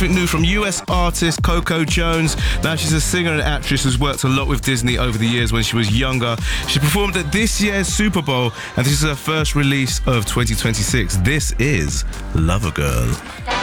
something new from US artist Coco Jones. Now, she's a singer and actress who's worked a lot with Disney over the years when she was younger. She performed at this year's Super Bowl, and this is her first release of 2026. This is Lover Girl.